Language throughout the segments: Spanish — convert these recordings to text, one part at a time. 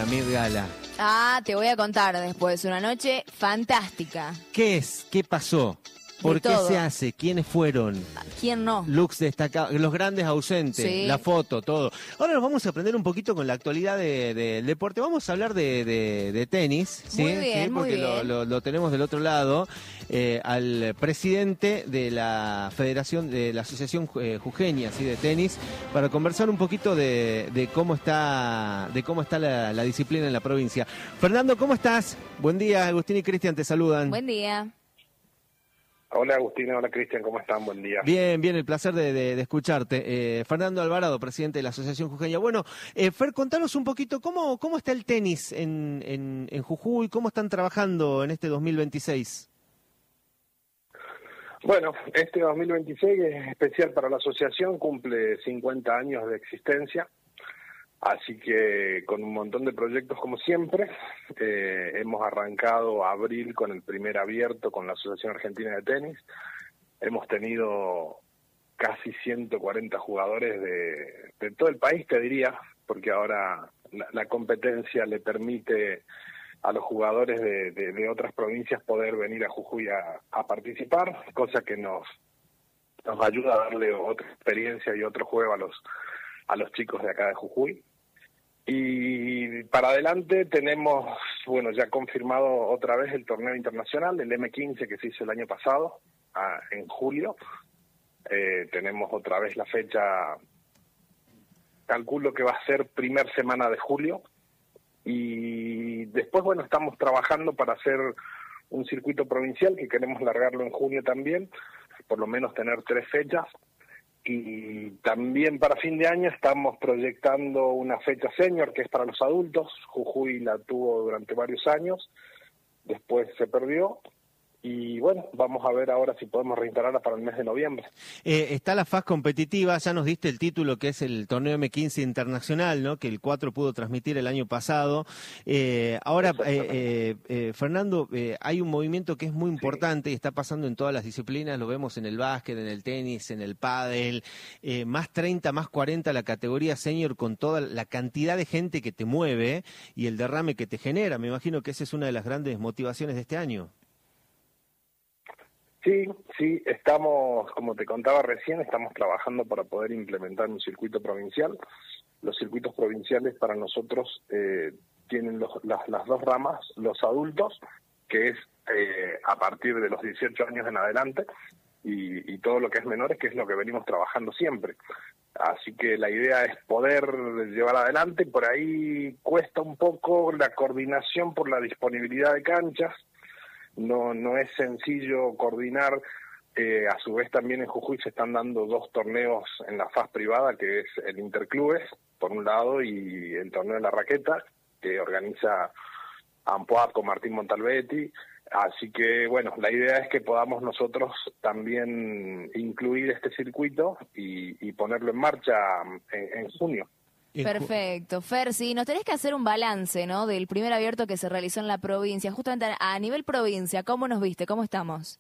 la Met Gala? Ah, te voy a contar después. Una noche fantástica. ¿Qué es? ¿Qué pasó? ¿Por qué todo. se hace? ¿Quiénes fueron? ¿Quién no? Looks destacados, los grandes ausentes, Sí. la foto, todo. Ahora nos vamos a aprender un poquito con la actualidad del deporte. Vamos a hablar de tenis, ¿sí? Muy bien, ¿Sí? muy Porque bien. lo tenemos del otro lado, al presidente de la Federación, de la Asociación Jujeña, ¿sí? De tenis, para conversar un poquito de cómo está la disciplina en la provincia. Fernando, ¿cómo estás? Buen día, Agustín y Cristian te saludan. Buen día. Hola Agustín, hola Cristian, ¿cómo están? Buen día. Bien, bien, el placer de escucharte. Fernando Alvarado, presidente de la Asociación Jujeña. Bueno, Fer, contanos un poquito, ¿cómo está el tenis en Jujuy? ¿Cómo están trabajando en este 2026? Bueno, este 2026 es especial para la asociación, cumple 50 años de existencia, así que con un montón de proyectos como siempre. Hemos arrancado abril con el primer abierto con la Asociación Argentina de Tenis. Hemos tenido casi 140 jugadores de todo el país, te diría, porque ahora la competencia le permite a los jugadores de otras provincias poder venir a Jujuy a participar, cosa que nos ayuda a darle otra experiencia y otro juego a los chicos de acá de Jujuy. Y para adelante tenemos, bueno, ya confirmado otra vez el torneo internacional, el M15 que se hizo el año pasado, en julio. Tenemos otra vez la fecha, calculo que va a ser primer semana de julio. Y después, bueno, estamos trabajando para hacer un circuito provincial que queremos largarlo en junio también, por lo menos tener 3 fechas. Y también para fin de año estamos proyectando una fecha senior que es para los adultos. Jujuy la tuvo durante varios años, después se perdió. Y bueno, vamos a ver ahora si podemos reinstalarla para el mes de noviembre. Está la faz competitiva, ya nos diste el título que es el torneo M15 internacional, ¿no? Que el 4 pudo transmitir el año pasado. Ahora, Fernando, hay un movimiento que es muy importante y está pasando en todas las disciplinas, lo vemos en el básquet, en el tenis, en el pádel, más 30, más 40 la categoría senior con toda la cantidad de gente que te mueve y el derrame que te genera. Me imagino que esa es una de las grandes motivaciones de este año. Sí, estamos, como te contaba recién, estamos trabajando para poder implementar un circuito provincial. Los circuitos provinciales para nosotros tienen las dos ramas, los adultos, que es a partir de los 18 años en adelante, y todo lo que es menores, que es lo que venimos trabajando siempre. Así que la idea es poder llevar adelante. Por ahí cuesta un poco la coordinación por la disponibilidad de canchas. No es sencillo coordinar. A su vez también en Jujuy se están dando 2 torneos en la faz privada, que es el Interclubes, por un lado, y el torneo de la raqueta, que organiza Ampuat con Martín Montalbetti. Así que, bueno, la idea es que podamos nosotros también incluir este circuito y ponerlo en marcha en junio. Perfecto. Fer, sí, nos tenés que hacer un balance, ¿no? Del primer abierto que se realizó en la provincia. Justamente a nivel provincia, ¿cómo nos viste? ¿Cómo estamos?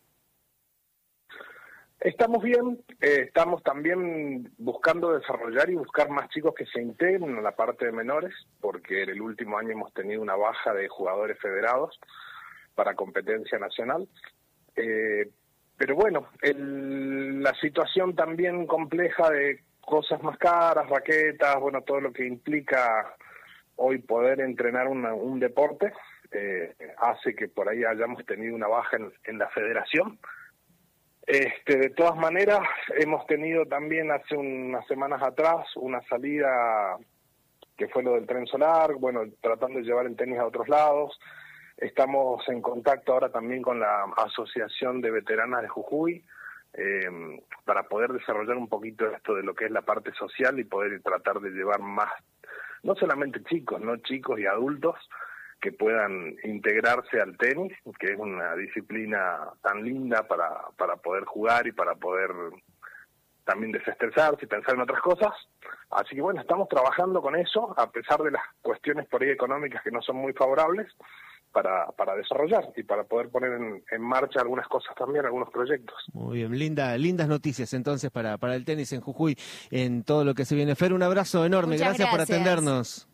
Estamos bien, estamos también buscando desarrollar y buscar más chicos que se integren a la parte de menores, porque en el último año hemos tenido una baja de jugadores federados para competencia nacional. Pero bueno, la situación también compleja de cosas más caras, raquetas, bueno, todo lo que implica hoy poder entrenar un deporte, hace que por ahí hayamos tenido una baja en la federación. De todas maneras, hemos tenido también hace unas semanas atrás una salida que fue lo del tren solar, bueno, tratando de llevar el tenis a otros lados. Estamos en contacto ahora también con la Asociación de Veteranas de Jujuy, para poder desarrollar un poquito esto de lo que es la parte social y poder tratar de llevar más, no solamente chicos, no chicos y adultos, que puedan integrarse al tenis, que es una disciplina tan linda para poder jugar y para poder también desestresarse y pensar en otras cosas. Así que bueno, estamos trabajando con eso, a pesar de las cuestiones por ahí económicas que no son muy favorables, para desarrollar y para poder poner en marcha algunas cosas también, algunos proyectos. Muy bien, lindas noticias entonces para el tenis en Jujuy, en todo lo que se viene. Fer, un abrazo enorme, Muchas gracias por gracias atendernos.